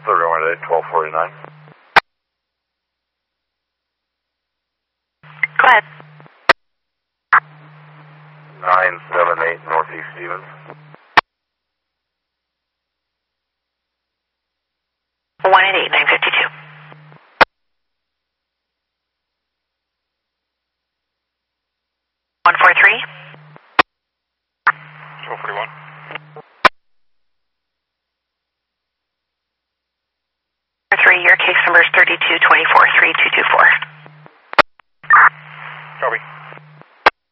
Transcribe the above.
runway 1249. Go ahead. 978 Northeast Stevens. 188, 952. 143. 1241. 3, your case number is 3224 3224. Copy.